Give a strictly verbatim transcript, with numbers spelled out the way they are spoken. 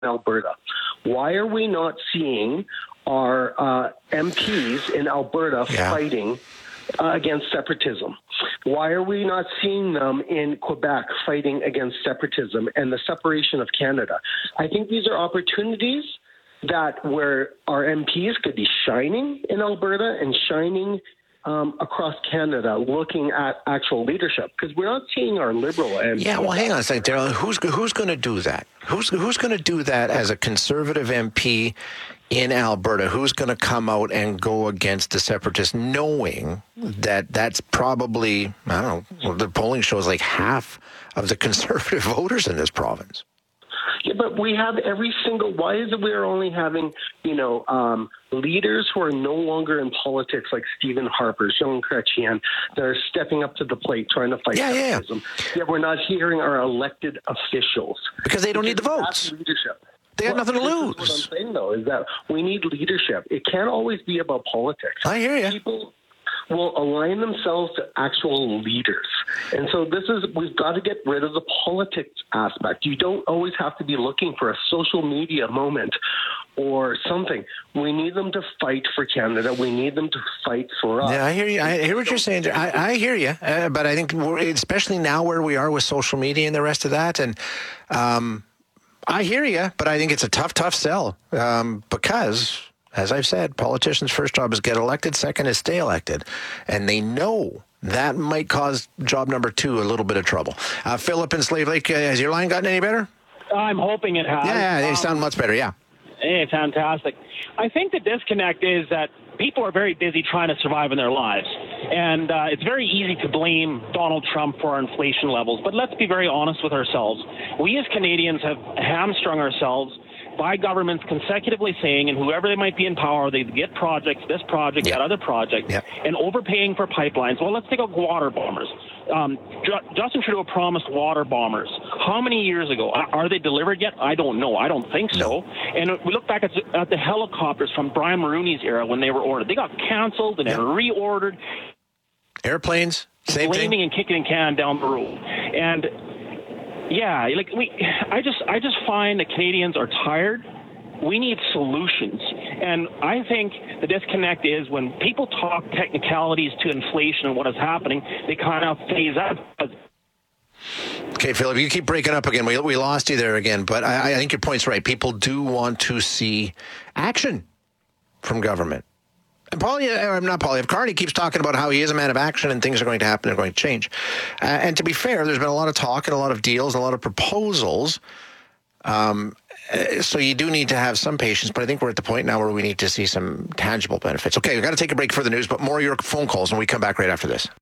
Alberta. Why are we not seeing our uh, M Ps in Alberta yeah. fighting uh, against separatism? Why are we not seeing them in Quebec fighting against separatism and the separation of Canada? I think these are opportunities that where our M Ps could be shining in Alberta and shining Um, across Canada, looking at actual leadership, because we're not seeing our Liberal M Ps. Yeah, well, hang on a second, Daryl. Who's who's going to do that? Who's who's going to do that as a Conservative M P in Alberta? Who's going to come out and go against the separatists, knowing that that's probably, I don't know, the polling shows like half of the Conservative voters in this province. Yeah, but we have every single. Why is it we're only having, you know, um, leaders who are no longer in politics, like Stephen Harper, Jean Chrétien, that are stepping up to the plate trying to fight yeah, separatism? Yeah. Yet we're not hearing our elected officials because they don't because need the votes. Leadership. They have well, nothing to lose. What I'm saying though is that we need leadership. It can't always be about politics. I hear you. People will align themselves to actual leaders. And so this is, we've got to get rid of the politics aspect. You don't always have to be looking for a social media moment or something. We need them to fight for Canada. We need them to fight for us. Yeah, I hear you. I hear what you're saying. I, I hear you. Uh, but I think, we're, especially now where we are with social media and the rest of that, and um, I hear you, but I think it's a tough, tough sell um, because... As I've said, politicians' first job is get elected, second is stay elected. And they know that might cause job number two a little bit of trouble. Uh, Philip in Slave Lake, uh, has your line gotten any better? I'm hoping it has. Yeah, yeah they um, sound much better, yeah. Hey, fantastic. I think the disconnect is that people are very busy trying to survive in their lives. And uh, it's very easy to blame Donald Trump for our inflation levels. But let's be very honest with ourselves. We as Canadians have hamstrung ourselves by governments consecutively saying, and whoever they might be in power, they get projects, this project, yep. that other project, yep. and overpaying for pipelines. Well, let's take out water bombers. Um, Justin Trudeau promised water bombers. How many years ago? Are they delivered yet? I don't know. I don't think so. No. And we look back at, at the helicopters from Brian Mulroney's era when they were ordered. They got canceled and yep. then reordered. Airplanes, same blaming thing. and kicking a can down the road. And yeah, like we, I just, I just find that Canadians are tired. We need solutions, and I think the disconnect is when people talk technicalities to inflation and what is happening, they kind of phase out. Okay, Philip, you keep breaking up again. We we lost you there again, but I, I think your point's right. People do want to see action from government. And Paul, or not Paul, if Carney keeps talking about how he is a man of action and things are going to happen, they're going to change. Uh, and to be fair, there's been a lot of talk and a lot of deals, and a lot of proposals. Um, so you do need to have some patience, but I think we're at the point now where we need to see some tangible benefits. Okay, we've got to take a break for the news, but more of your phone calls when we come back right after this.